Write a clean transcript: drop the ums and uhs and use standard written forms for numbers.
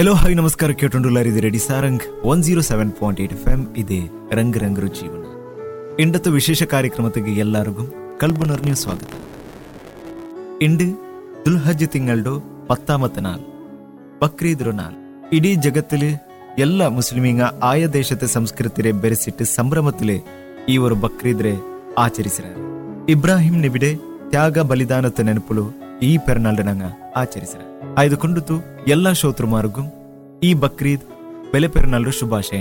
Hello hi ನಮಸ್ಕಾರ ಕೇಟೊಂಡುಲ್ಲಾರ್ ಇದು ready Sarang 107.8 FM ಇದೆ ರಂಗ್ ರಂಗ್ ಜೀವನ ಇಂಡತ್ತು ವಿಶೇಷ ಕಾರ್ಯಕ್ರಮಕ್ಕೆ ಎಲ್ಲರಿಗೂ ಕಲ್ಬುನರ್new ಸ್ವಾಗತ. ಇಂದು ദുൽഹജ്ജ് തിങ്ങളുടെ 10ാമത്തെ നാൾ ബക്രീദ് നാൾ. ഇടീ ജഗത്തില് എല്ലാ മുസ്ലിമീങ്ങ ആയ ദേശത്തെ സംസ്കൃതിരെ ಬೆರೆಸಿಟ್ಟು ಸಂಭ್ರಮത്തിലെ ಈ ഒരു ಬಕ್ರೀದ್ರೆ ಆಚರಿಸಿರಾರೆ. ಇಬ್ರಾಹಿಂ ನಬಿಡೆ ತ್ಯಾಗ ಬಲಿದಾನದ ನೆನಪುಲು ಈ ಪೆರ್ನಾಲ್ಡನಂಗ ಆಚರಿಸಿರ. ಆಯ್ದುಕೊಂಡಿತು ಎಲ್ಲಾ ಶ್ರೋತೃಮಾರ್ಗೂ ಈ ಬಕ್ರೀದ್ ಬೆಲೆ ಪೆರ್ನಾಲ್ಡು ಶುಭಾಶಯ.